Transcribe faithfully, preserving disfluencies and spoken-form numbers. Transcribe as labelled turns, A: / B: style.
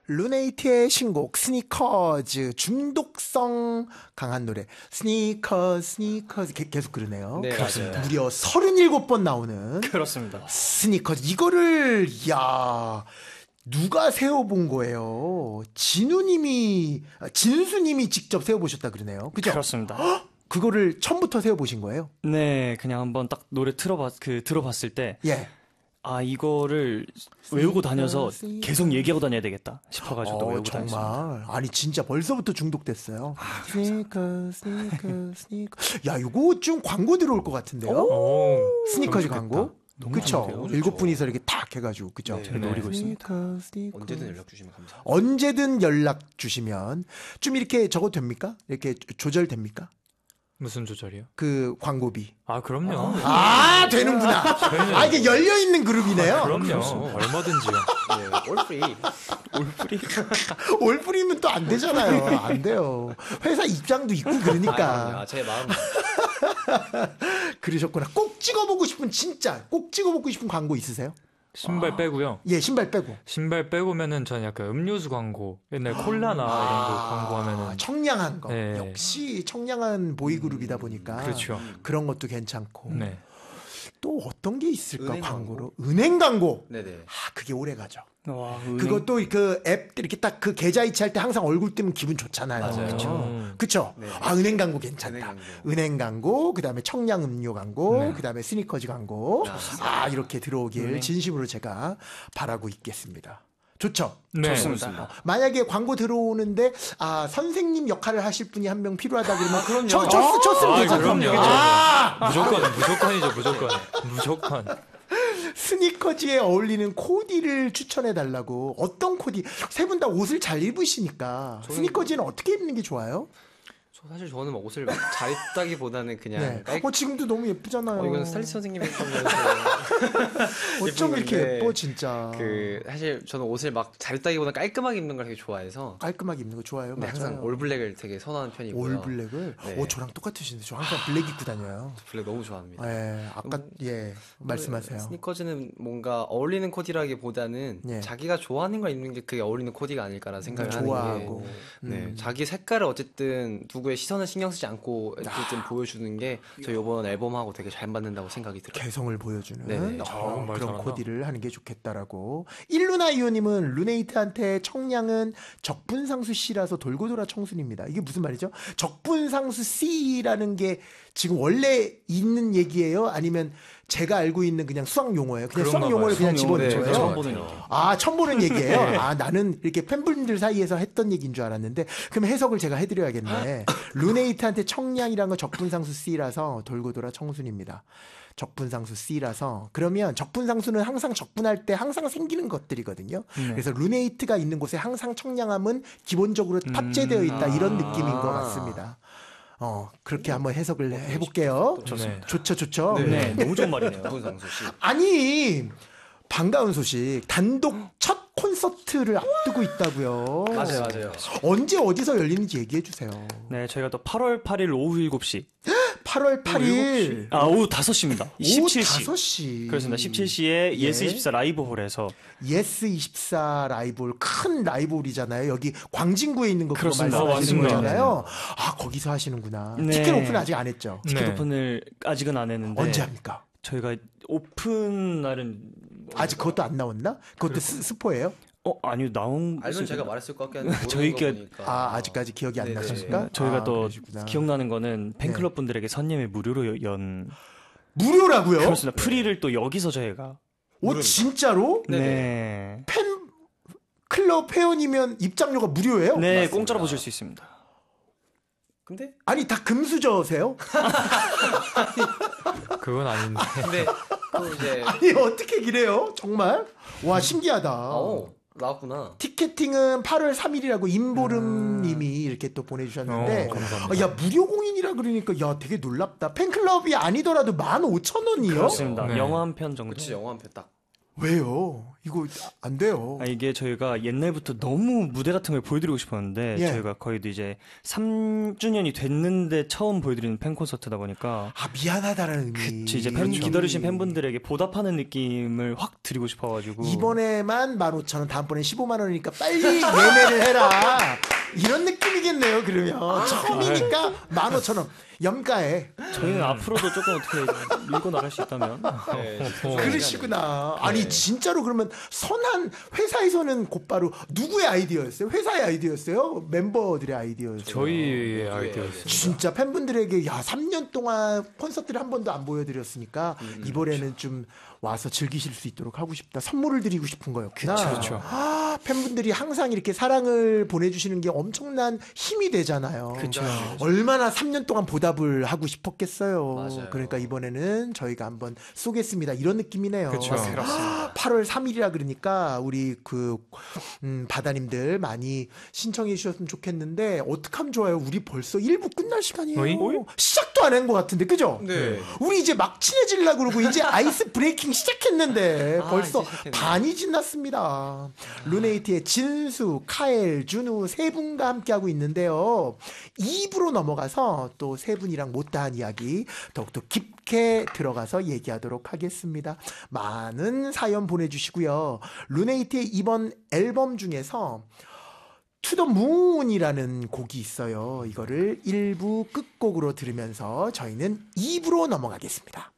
A: 루네이트의 신곡 스니커즈, 중독성 강한 노래. 스니커 스니커즈 계속 그러네요.
B: 네,
C: 그렇습니다.
A: 무려 서른일곱 번 나오는
C: 그렇습니다.
A: 스니커즈. 이거를 야 누가 세워본 거예요? 진우님이 진수님이 직접 세워보셨다 그러네요. 그죠?
C: 그렇습니다.
A: 헉? 그거를 처음부터 세워보신 거예요?
C: 네, 그냥 한번 딱 노래 틀어봤 그 들어봤을 때
A: 예.
C: 아 이거를 외우고 다녀서 계속 얘기하고 다녀야 되겠다 싶어가지고 또
A: 어,
C: 외우고
A: 정말
C: 다녔습니다.
A: 아니 진짜 벌써부터 중독됐어요. 스니커 스니커 스니커. 야 이거 좀 광고 들어올 것 같은데요?
D: 오,
A: 스니커즈
D: 너무
A: 광고? 그쵸?
B: 좋은데요?
A: 일곱 분이서 이렇게 탁 해가지고 그죠?
B: 네.
C: 제가 노리고 있습니다.
A: 스니커, 스니커.
B: 언제든 연락 주시면 감사합니다.
A: 언제든 연락 주시면 좀 이렇게 적어도 됩니까? 이렇게 조절됩니까?
D: 무슨 조절이요?
A: 그 광고비.
D: 아 그럼요.
A: 아 되는구나. 아 이게 열려 있는 그룹이네요.
D: 그럼요. 얼마든지요.
B: 네, 올프리.
C: 올프리.
A: 올프리면 또 안 되잖아요. 안 돼요. 회사 입장도 있고 그러니까.
B: 아, 제 마음.
A: 그러셨구나. 꼭 찍어보고 싶은 진짜 꼭 찍어보고 싶은 광고 있으세요?
D: 신발
A: 아.
D: 빼고요.
A: 예, 신발 빼고.
D: 신발 빼고면은 저는 약간 음료수 광고, 옛날 콜라나 이런 거 광고하면은
A: 청량한 거.
D: 네.
A: 역시 청량한 보이그룹이다 보니까
D: 그렇죠.
A: 그런 것도 괜찮고.
D: 네.
A: 또 어떤 게 있을까
B: 은행
A: 광고로? 은행 광고.
B: 네네.
A: 아, 그게 오래 가죠.
C: 와, 은행.
A: 그것도 그 앱 이렇게 딱 그 계좌 이체할 때 항상 얼굴 뜨면 기분 좋잖아요.
B: 맞아요.
D: 그쵸.
A: 그쵸?
B: 네.
A: 아, 은행 광고 괜찮다.
B: 은행 광고.
A: 은행 광고, 그 다음에 청량 음료 광고,
D: 네.
A: 그 다음에 스니커즈 광고. 아, 이렇게 들어오길
C: 은행.
A: 진심으로 제가 바라고 있겠습니다. 좋죠?
D: 네.
C: 좋습니다.
A: 만약에 광고 들어오는데 아 선생님 역할을 하실 분이 한 명 필요하다 그러면
B: 그럼요.
A: 저, 저, 저 쓰면
D: 아,
A: 되죠.
D: 그럼요.
A: 아,
D: 무조건, 무조건이죠, 무조건. 무조건.
A: 스니커즈에 어울리는 코디를 추천해 달라고. 어떤 코디? 세 분 다 옷을 잘 입으시니까 스니커즈는 어떻게 입는 게 좋아요?
B: 저 사실 저는 막 옷을 막 잘 입다기보다는 그냥
A: 네.
B: 깔...
A: 어 지금도 너무 예쁘잖아요.
B: 어, 이건 스타일리스트 선생님이 했던 거여서
A: 어쩜
B: 예쁜
A: 이렇게
B: 건데
A: 예뻐 진짜.
B: 그 사실 저는 옷을 막 잘 입다기보다 깔끔하게 입는 걸 되게 좋아해서
A: 깔끔하게 입는 거 좋아요.
B: 근데
A: 맞아요.
B: 항상 올 블랙을 되게 선호하는 편이고요.
A: 올 블랙을.
B: 네.
A: 오 저랑 똑같으신데 저 항상 블랙 입고 다녀요.
B: 블랙 너무 좋아합니다.
A: 예, 아까 예 말씀하세요.
B: 스니커즈는 뭔가 어울리는 코디라기보다는
A: 예.
B: 자기가 좋아하는 걸 입는 게 그게 어울리는 코디가 아닐까라는 생각을 하는
A: 좋아하고.
B: 게
A: 음.
B: 네, 자기 색깔을 어쨌든 누구의 시선을 신경 쓰지 않고 어쨌든 보여주는 게 저 이번 앨범하고 되게 잘 맞는다고 생각이 들어요.
A: 개성을 보여주는
B: 네네.
A: 어,
D: 정말
A: 그런
D: 잘한다.
A: 코디를 하는 게 좋겠다라고. 일루나 이호님은 루네이트한테 청량은 적분상수 C라서 돌고 돌아 청순입니다. 이게 무슨 말이죠? 적분상수 C라는 게 지금 원래 있는 얘기예요? 아니면 제가 알고 있는 그냥 수학 용어예요? 그냥 수학
D: 그런가
A: 용어를
D: 봐요.
A: 그냥 집어넣은
B: 네,
A: 거예요?
C: 처음 보는 얘기.
A: 아, 처음 보는 얘기예요? 아, 나는 이렇게 팬분들 사이에서 했던 얘기인 줄 알았는데, 그럼 해석을 제가 해드려야겠네. 루네이트한테 청량이란 건 적분상수 C라서 돌고 돌아 청순입니다. 적분상수 C라서. 그러면 적분상수는 항상 적분할 때 항상 생기는 것들이거든요.
C: 네.
A: 그래서 루네이트가 있는 곳에 항상 청량함은 기본적으로 탑재되어 있다. 이런 느낌인 것 같습니다. 어, 그렇게 한번 해석을 해볼게요.
D: 좋습니다.
A: 좋죠, 좋죠.
C: 네, 너무 좋은 말이네요.
B: 분상수 씨.
A: 아니, 반가운 소식. 단독 첫 콘서트를 앞두고 있다고요.
B: 맞아요, 맞아요.
A: 언제 어디서 열리는지 얘기해 주세요.
C: 네, 저희가 또 팔월 팔일 오후 일곱 시.
A: 팔월 팔일
C: 아, 오후 다섯 시입니다. 십칠 시.
A: 오후 다섯 시.
C: 그렇습니다. 십칠 시에 예스 이십사 라이브 홀에서.
A: 예스 이십사 라이브홀, 큰 라이브홀이잖아요. 여기 광진구에 있는 거 그거
C: 그렇습니다.
A: 말씀하시는
C: 맞습니다.
A: 거잖아요. 아, 거기서 하시는구나.
C: 네.
A: 티켓 오픈 아직 안 했죠.
C: 티켓
D: 네.
C: 오픈을 아직은 안 했는데.
A: 언제 합니까?
C: 저희가 오픈 날은.
A: 아직 그것도 안 나왔나? 그것도 스, 스포예요?
C: 어, 아니요, 나온.
B: 알면 제가 말했을 것 같긴 한데
C: 저희가-
B: 모르는 거 보니까
A: 아, 아직까지 기억이 안
B: 네네.
A: 나십니까?
C: 저희가
A: 아,
C: 또
A: 그러시구나.
C: 기억나는 거는 팬클럽 분들에게 선예매 무료로 연.
A: 무료라고요?
C: 그렇습니다. 프리를 또 여기서 저희가.
A: 오, 진짜로?
C: 네.
B: 네네.
C: 네,
A: 팬 클럽 회원이면 입장료가 무료예요?
C: 네, 공짜로 보실 수 있습니다.
B: 근데
A: 아니 다 금수저세요?
D: 그건 아닌데.
B: 근데 또 이제
A: 아니 어떻게 이래요? 정말? 와 신기하다.
B: 어 나왔구나.
A: 티켓팅은 팔월 삼일이라고 임보름님이 이렇게 또 보내주셨는데
D: 어, 감사합니다.
A: 아, 야 무료 공인이라 그러니까 야 되게 놀랍다. 팬클럽이 아니더라도 만 오천 원이요?
C: 그렇습니다.
D: 네.
C: 영화 한 편 정도.
B: 그치 영화 한 편 딱.
A: 왜요? 이거 안 돼요.
C: 아, 이게 저희가 옛날부터 너무 무대 같은 걸 보여드리고 싶었는데
A: 예.
C: 저희가 거의도 이제 삼 주년이 됐는데 처음 보여드리는 팬 콘서트다 보니까
A: 아, 미안하다라는 의미.
C: 그치, 이제 팬 기다리신 팬분들에게 보답하는 느낌을 확 드리고 싶어가지고
A: 이번에만 만 오천 원, 다음번엔 십오만 원이니까 빨리 예매를 해라. 이런 느낌이겠네요, 그러면. 처음이니까 만 오천 원. 염가에.
C: 저희는 앞으로도 조금 어떻게 밀고 나갈 수 있다면
B: 네,
A: 그러시구나. 아니,
B: 네.
A: 진짜로 그러면 선한 회사에서는 곧바로 누구의 아이디어였어요? 회사의 아이디어였어요? 멤버들의 아이디어였어요?
D: 저희의 아이디어였어요.
A: 진짜 팬분들에게 야, 삼 년 동안 콘서트를 한 번도 안 보여드렸으니까 이번에는 좀 와서 즐기실 수 있도록 하고 싶다. 선물을 드리고 싶은 거였구나.
D: 그렇죠.
A: 아, 팬분들이 항상 이렇게 사랑을 보내주시는 게 엄청난 힘이 되잖아요.
B: 그렇죠.
A: 얼마나 삼 년 동안 보답을 하고 싶었겠어요.
B: 맞아요.
A: 그러니까 이번에는 저희가 한번 쏘겠습니다. 이런 느낌이네요.
D: 그렇죠.
B: 그렇습니다.
A: 팔월 삼일이라 그러니까 우리 그 음, 바다님들 많이 신청해 주셨으면 좋겠는데 어떻게 하면 좋아요? 우리 벌써 일 부 끝날 시간이에요.
D: 어이?
A: 시작도 안 한 것 같은데, 그죠?
B: 네.
A: 우리 이제 막 친해지려고 그러고 이제 아이스 브레이킹 시작했는데
B: 아,
A: 벌써
B: 이제 시작했네.
A: 반이 지났습니다. 루네이트의 진수, 카엘, 준우 세 분과 함께하고 있는데요. 이 부로 넘어가서 또 세 분이랑 못다한 이야기 더욱더 깊게 들어가서 얘기하도록 하겠습니다. 많은 사연 보내주시고요. 루네이트의 이번 앨범 중에서 투 더 문이라는 곡이 있어요. 이거를 일 부 끝곡으로 들으면서 저희는 이 부로 넘어가겠습니다.